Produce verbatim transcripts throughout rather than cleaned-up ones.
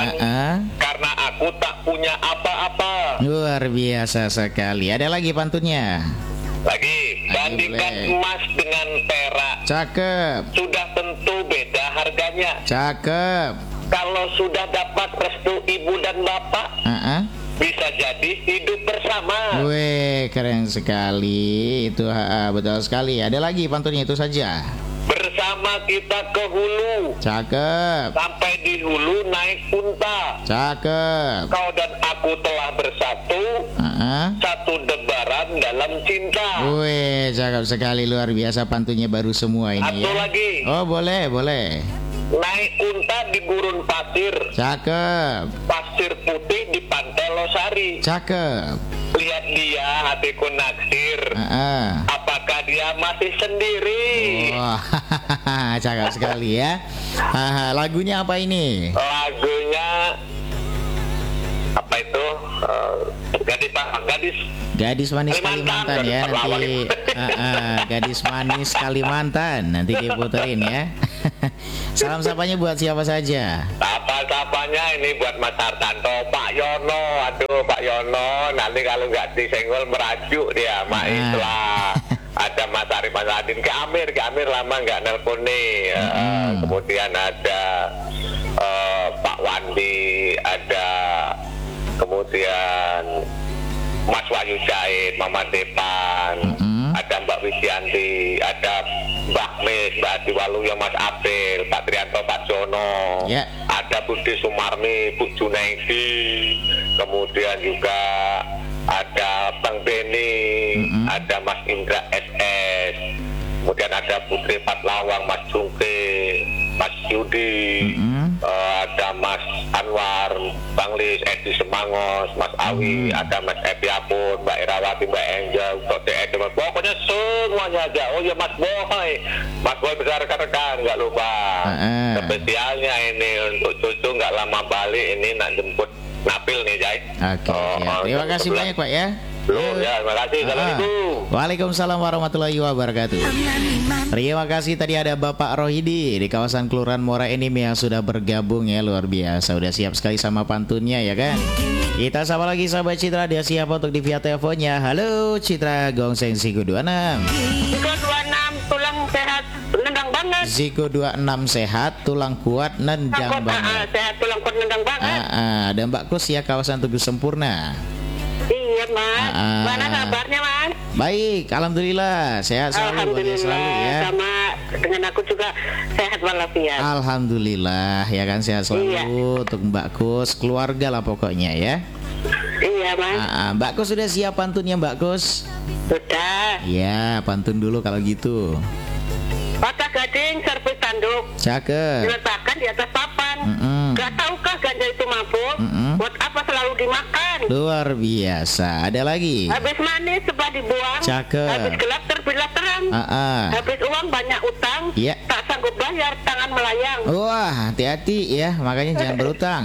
uh-uh. karena aku tak punya apa-apa. Luar biasa sekali. Ada lagi pantunnya? Lagi, bandingkan boleh. emas dengan perak, Cakep. sudah tentu beda harganya. Cakep. Kalau sudah dapat restu ibu dan bapak, uh-uh. bisa jadi hidup bersama. Weh, keren sekali. Itu ha, betul sekali. Ada lagi pantunnya, itu saja. Bersama kita ke hulu, Cakep. sampai di hulu naik unta. Cakep. Kau dan aku telah bersatu, uh-uh. satu debaran dalam cinta. Weh, cakep sekali. Luar biasa, pantunnya baru semua ini. Satu ya. lagi. Oh, boleh, boleh. Naik unta di gurun pasir, Cakep. pasir putih di pantai Losari. Cakep. Lihat dia, hatiku naksir. uh-uh. Apakah dia masih sendiri? Wah, cakep sekali ya. Haha, lagunya apa ini? Lagunya apa itu? Uh, gadis gadis Gadis manis Kalimantan, Kalimantan ya Kalimantan. nanti. uh, uh, Gadis manis Kalimantan nanti diputerin ya. Salam sapanya buat siapa saja? Sapa-sapanya ini buat Mas Hartanto, Pak Yono. Aduh Pak Yono, nanti kalau nggak disenggol merajuk dia, Mak Ah. Islah. Ada Mas Arif Mas Adin, ke Amir, ke Amir lama nggak nelpon nih. Uh, Hmm. kemudian ada uh, Pak Wandi, ada kemudian Mas Wahyu Jahit, Mama Depan, Mm-mm. ada Mbak Wisyanti, ada Mbak Mis, Mbak Adi Waluyo, Mas April, Pak Trianto, Pak Jono, Ya. ada Budi Sumarmi, Bu Junaidi, kemudian juga ada Bang Beni, Mm-mm. ada Mas Indra S S, kemudian ada Putri Patlawang, Mas Jungke, Mas Yudi, Mm-mm. eh, ada Mas Anwar, Bang Lis, Edi Semangos, Mas Awi, Mm. ada Mas Epi Apun, Mbak Irawati, Mbak Enja, Dr. Edi, Mas pokoknya semuanya aja. Oh ya Mas Boy, Mas Boy besar rekan-rekan, nggak lupa. Uh-uh. Spesialnya ini untuk cucu nggak lama balik ini nak jemput Napil nih Jai. Oke, Oh, ya. oh, Terima jam kasih sebelas. banyak Pak ya. Loh, ya, terima kasih. Ah. Assalamualaikum. Waalaikumsalam warahmatullahi wabarakatuh. Terima kasih, tadi ada Bapak Rohidi di kawasan Kelurahan Muara Enim yang sudah bergabung ya, luar biasa. Udah siap sekali sama pantunnya ya kan. Kita sama lagi sahabat Citra, dia siapa untuk di via teleponnya. Halo Citra Gongseng Ziko dua puluh enam. Ziko dua puluh enam tulang sehat nendang banget. Ziko dua puluh enam sehat, tulang kuat, nendang Takut, ah, banget. sehat tulang kuat nendang banget. Ah, ah, dan Mbak Kus ya, kawasan Tugu Sempurna. Iya mas. Ah, ah. Mana kabarnya mas? Baik, alhamdulillah sehat selalu buat dia selalu ya. Sama dengan aku juga sehat walafiat. Alhamdulillah ya kan, sehat selalu Iya. untuk Mbak Kus, keluarga lah pokoknya ya. Iya mas. Ah, ah, Mbak Kus sudah siap pantunnya Mbak Kus? Sudah. Ya, pantun dulu kalau gitu. Patah gading servis tanduk Cakep. diletakkan di atas papan. Mm-mm. Gak tahukah ganja itu mabuk? Mm-mm. Buat apa selalu dimakan? Luar biasa. Ada lagi? Habis manis setelah dibuang. Cakep. Habis gelap terbilah terang. Ah, ah. Habis uang banyak utang. Iya. Tak sanggup bayar, tangan melayang. Wah, hati-hati ya, makanya jangan berutang.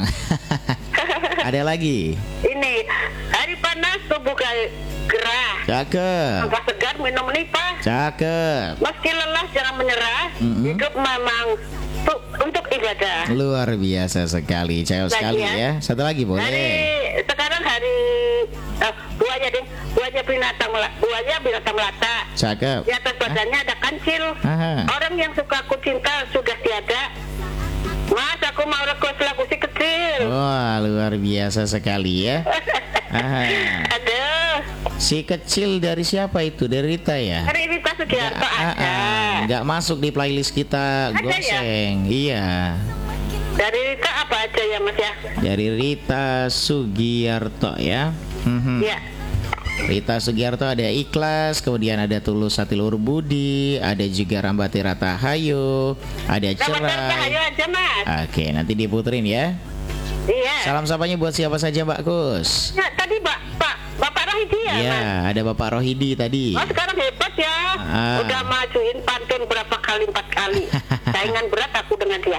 Ada lagi? Ini hari panas tubuh ga- gerah. Cakep. Tanpa segar minum nipah. Cakep. Meski lelah jangan menyerah. Mm-mm. Hidup memang tu- untuk ibadah. Luar biasa sekali, cakep Lagi sekali ya. ya. Satu lagi Hari boleh. sekarang hari uh, buaya deh, buaya binatang mela- buaya binatang melata. Cakep. Di atas badannya ada kancil. Aha. Orang yang suka aku cinta sudah tiada. Mas, aku mau request lagu si kecil. Wah, luar biasa sekali ya. Aha. Aduh, Si kecil dari siapa itu? Dari Rita ya? hari Rita Sugiarto Ah, ada. ah, nggak masuk di playlist kita Ada ya? Gongseng. Iya. Dari Rita apa aja ya Mas ya? Dari Rita Sugiarto ya. Mhm. Ya. Rita Sugiarto ada Ikhlas, kemudian ada Tulus Satilur Budi, ada juga Rambati Ratahayu, ada Selamat datang, ayo Cerai. aja Mas. Oke, nanti diputerin ya. Iya. Salam sapanya buat siapa saja Mbak Kus? Ya, tadi Pak, Pak, Bapak Rohidi ya, Iya, Mas? ada Bapak Rohidi tadi. Oh, sekarang hebat ya. Ah. Udah majuin pantun berapa kali, empat kali. Saingan berat aku dengan dia.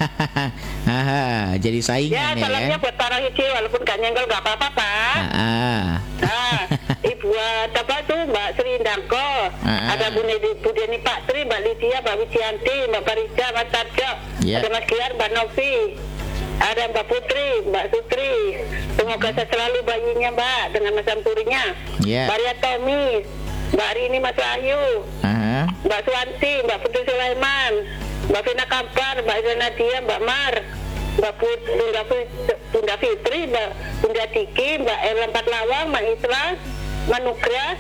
Haha, jadi Ya, saingan ya. salamnya buat Pak Rohidi, walaupun gak nyenggol gak apa-apa, Pak. Ah. Nah, Ibu apa tuh Mbak Sri Indangko, Ah. ada Bu Nedi, Bu Deni Pak Tri, Mbak Lydia, Mbak Wijianti, Mbak Parija, Mas Tarjo, Ya. ada Mas Giar, Mbak Novi, Ada Mbak Putri, Mbak Sutri. Semoga saya selalu bayinya Mbak dengan Mas Ampurinya. Ya. Maria Tommy, Mbak Rini Mas Wahyu, Aha. Mbak Suwanti, Mbak Putri Sulaiman, Mbak Vina Kampar, Mbak Ida Nadia, Mbak Mar, Mbak Put- Bunda, Fi- Bunda Fitri, Mbak Bunda Tiki, Mbak Erla Empat Lawang, Mbak Isra, Mbak Nugra,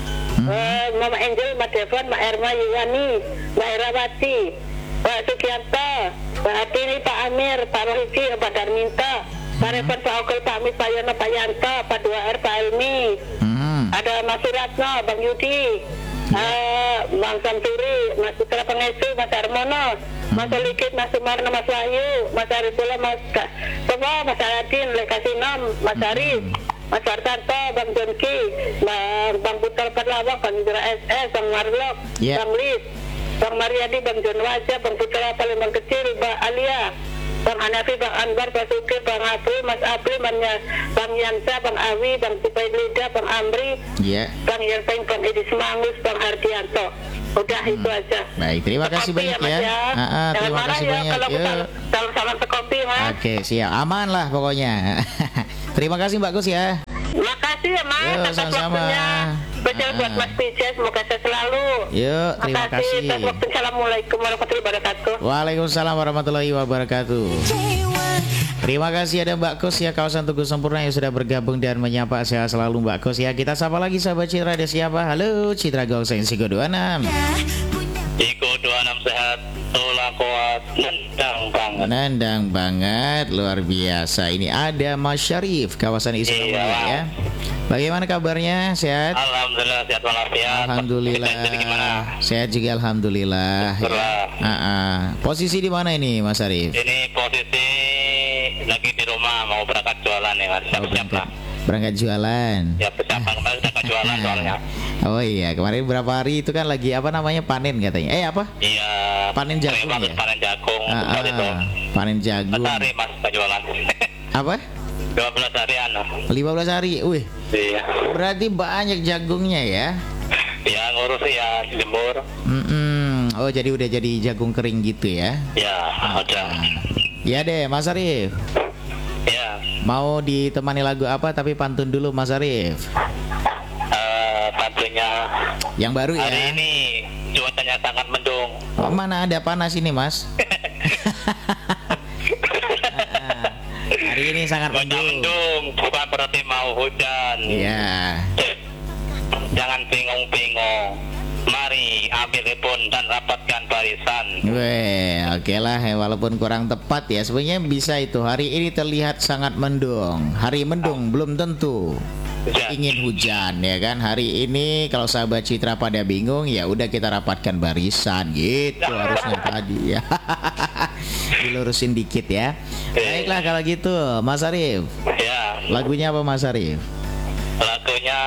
eh, Mama Angel, Mbak Devon, Mbak Erma Yuwani, Mbak Herawati, Pak Sukianto, Pak Atini, Pak Amir, Pak Rohidi, Pak Darminta, Pak Revan, Pak Ogel, Pak Amit, Pak Yono, Pak Yanto, Pak dua R, Pak Elmi, Hmm. ada Mas Suratno, Bang Yudi, eh, Bang Samsuri, Mas Putra Pengesu, Mas Armono, Mas Olikit, Mas Sumarno, Mas Wahyu, Mas Arifullah, Mas Ka- semua, Mas Aladin, Lekasinom, Mas Arif, Mas Wartanto, Bang Jonki, Bang, Bang Putra Perlawang, Bang Indra S S, Bang Marlok, Yeah. Bang Lis, Bang Mariadi, Bang John Wajah, Bang Putra Palembang Kecil, Bang Alia, Bang Hanafi, Bang Anbar, Bang Sukir, Bang April, Mas April, Bang, Ya- Bang Yansa, Bang Awi, Bang Supaid Lida, Bang Amri, Ya. Bang Yerpain, Bang Edi Semangus, Bang Hardianto. Udah itu aja. Baik, terima kasih Sekopi banyak Mas, ya. Ah, ah, Jangan terima marah kasih ya banyak. kalau aku Yuk. salah- salah salah sekopi Mas. Oke, siap. Aman lah pokoknya. Terima kasih Mbak Gus ya. Makasih ya Mas Yuk, atas sama-sama. waktunya. Spesial Ah, buat ah. Mas Pijay, semoga saya selalu. Yuk, terima Makasih. kasih. atas waktu. Assalamualaikum warahmatullahi wabarakatuh. Waalaikumsalam warahmatullahi wabarakatuh. Terima kasih ada Mbak Kus ya, kawasan Tugu Sempurna yang sudah bergabung dan menyapa. Sehat selalu Mbak Kus ya. Kita sapa lagi sahabat Citra, ada siapa? Halo Citra Gongseng Sigo dua puluh enam. Iko dua puluh enam sehat, tulang kuat, nendang banget. Nandang banget, luar biasa. Ini ada Mas Syarif, kawasan Isu Iya. ya. Bagaimana kabarnya? Sehat? Alhamdulillah sehat walafiat. Alhamdulillah. Jadi gimana? Sehat juga alhamdulillah. Ya. Syukurlah. Ah, ah. Posisi di mana ini Mas Syarif? Ini posisi lagi di rumah mau berangkat jualan ya Mas. Oh, Siap-siap berangkat, lah. berangkat jualan. Ya persiapan kemarin berangkat jualan soalnya. Oh iya, kemarin berapa hari itu kan lagi apa namanya panen katanya. Eh apa? Iya. Panen jagung sering banget ya? Panen jagung. Ah, seperti itu. ah, panen jagung. Empat hari Mas kita jualan. Apa? Dua belas harian. lima belas hari. Wih, Iya. berarti banyak jagungnya ya. Ya ngurus ya jemur. Mm-mm. Oh jadi udah jadi jagung kering gitu ya. Ya udah. Ya deh Mas Arif. Ya. Mau ditemani lagu apa tapi pantun dulu Mas Arif. Eh, Tentunya Yang baru ya. hari ini cuacanya sangat mendung. Oh, mana ada panas ini Mas. Hari ini sangat Cuaca mendung. mendung bukan berarti mau hujan. Iya. Jangan bingung-bingung. Mari ambil pun dan rapatkan barisan. Weh, oke lah ya, walaupun kurang tepat ya. Sebenarnya bisa itu. Hari ini terlihat sangat mendung. Hari mendung belum tentu Ya. ingin hujan ya kan. Hari ini kalau sahabat Citra pada bingung ya udah kita rapatkan barisan gitu harusnya tadi ya. Dilurusin dikit ya. Baiklah kalau gitu Mas Arif. Ya, Lagunya apa Mas Arif? lagunya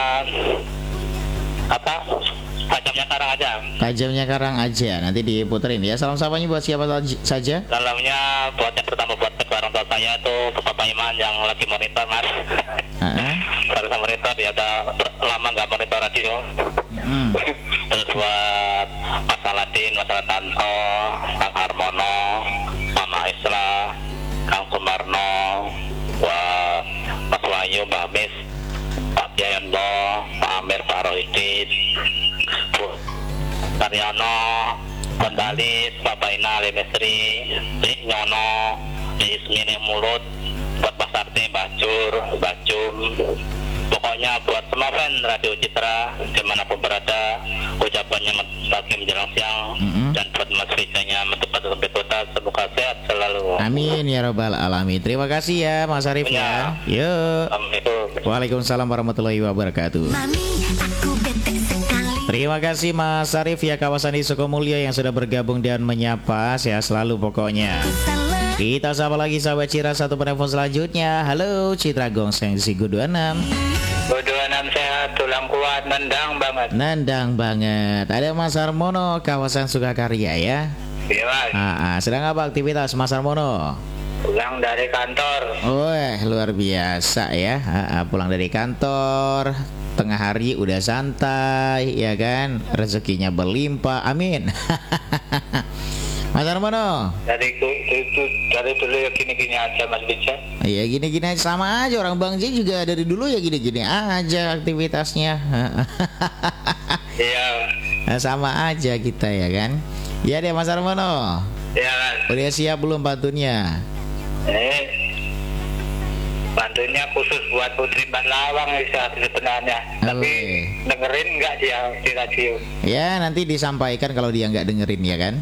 apa? Tajamnya karang aja. Tajamnya karang aja. Nanti diputerin ya. Salam sapanya buat siapa saj- saja? Dalamnya buat yang pertama buat kedua orang tua saya tuh Bapak Iman yang lagi monitor Mas. Ah, Baru sama monitor ya udah ber- lama nggak monitor radio. hmm. Terus buat Mas Aladin, Mas Tanto, Kang Harmono, Mama Isra, Kang Sumarno, buat Mas Wahyu, Mbak Mis, Pak Jayanto, Pak Amir, Pak Rohidin, Bu Karyono, Kondalis, Pak Baina, Lemestri, Lik Nyono, Lik Ismini Mulut, buat Pak Sarti, Mbak Jur, Mbak Jum. Pokoknya buat semua fan Radio Citra dimanapun berada, ucapannya pagi menjelang siang. Mm-mm. Dan buat Mas Rizanya mentepat sampai kota, semoga sehat selalu. Amin ya robbal alamin. Terima kasih ya Mas Arif ya. Yuk. Assalamualaikum. Waalaikumsalam warahmatullahi wabarakatuh. Terima kasih Mas Arif ya, kawasan di Sukomulyo yang sudah bergabung dan menyapa. Sehat selalu pokoknya. Kita sapa lagi sahabat Citra, satu penelpon selanjutnya. Halo Citra Gongseng Sigo dua puluh enam. dua puluh enam sehat, tulang kuat, nendang banget. Nandang banget. Ada Mas Armono, kawasan Sukakarya ya. Iya Mas, Ah, ah, sedang apa aktivitas Mas Armono? pulang dari kantor. Wah, luar biasa ya. Ah, ah, pulang dari kantor, tengah hari udah santai ya kan, rezekinya berlimpah, amin. Mas Armono. Dari itu, itu dari dulu ya gini-gini aja Mas Bija. Iya gini-gini aja, sama aja orang Bang J juga dari dulu ya gini-gini aja aktivitasnya. Iya. Nah, sama aja kita ya kan. Iya deh Mas Armono. Iya Mas. Udah siap belum pantunnya? Eh, pantunnya khusus buat Putri Mbak Lawang bisa sebenarnya. Tapi Oke. dengerin nggak dia di radio? Ya nanti disampaikan kalau dia nggak dengerin ya kan.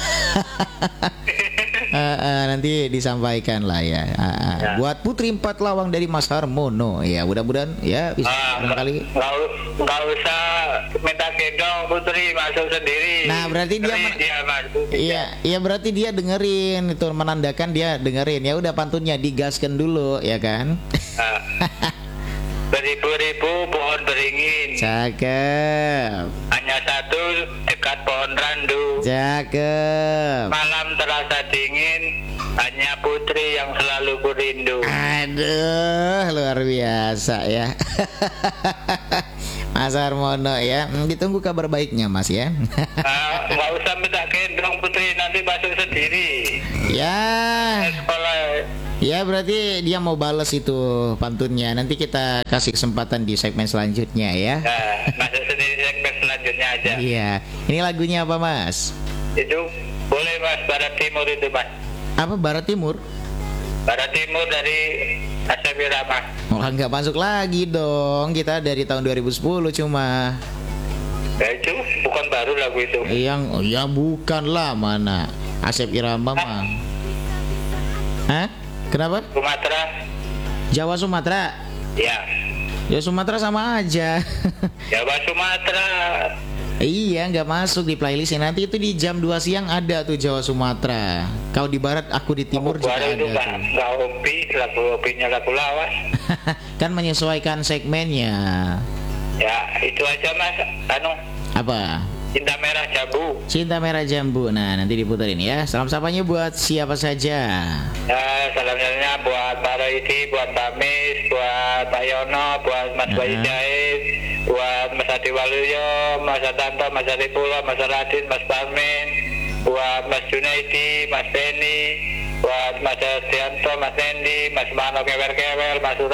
Uh, uh, nanti disampaikan lah ya. Uh, uh. Ya. Buat Putri Empat Lawang dari Mas Harmono ya, mudah-mudahan ya bisa Ah, barangkali. nggak nggak usah minta gendong Putri, masuk sendiri. Nah, berarti dia Dengerin men- dia masuk. Iya, iya berarti dia dengerin, itu menandakan dia dengerin. Ya udah pantunnya digaskan dulu ya kan. Nah, beribu-ribu pohon beringin, Cakep. hanya satu dekat pohon randu. Cakep. Malam terasa dingin, hanya Putri yang selalu kurindu. Aduh, luar biasa ya. Mas Harmono ya. Hmm, ditunggu kabar baiknya Mas ya. Ah, nggak usah minta gendong Putri, nanti masuk sendiri. Ya. Sekolah. Ya berarti dia mau bales itu pantunnya. Nanti kita kasih kesempatan di segmen selanjutnya ya. Nah, masuk sendiri segmen selanjutnya aja. Iya. Ini lagunya apa Mas? Itu boleh Mas, Barat Timur itu Mas. Apa Barat Timur? Barat Timur dari Asep Irama. Oh nggak masuk lagi dong. Kita dari tahun dua ribu sepuluh cuma. Ya itu bukan baru lagu itu. Yang oh ya bukan lah, mana Asep Irama mah. Hah? Kenapa? Sumatera. Jawa Sumatera. Ya. Ya Sumatera sama aja. Jawa Sumatera. Iya nggak masuk di playlist. Nanti itu di jam dua siang ada tuh Jawa Sumatera. Kau di barat, aku di timur juga Baru itu ada Pak, tuh. nggak hobi, lagu hobinya lagu lawas. Kan menyesuaikan segmennya. Ya itu aja Mas. Anu, Apa? Cinta Merah Jambu. Cinta Merah Jambu. Nah nanti diputerin ya. Salam sapanya buat siapa saja. Ya, salamnya buat Pak Roidi, buat Pak Mis, buat Pak Yono, buat Mas Uh-huh. Bayu Jahit, buat Mas Adi Waluyo, Mas Atanto, Mas Adi Pulo, Mas Aladin, Mas Parmin, buat Mas Junaidi, Mas Beni, buat Mas Adianto, Mas Nendi, Mas Mano Kewer-Kewer, Mas Ura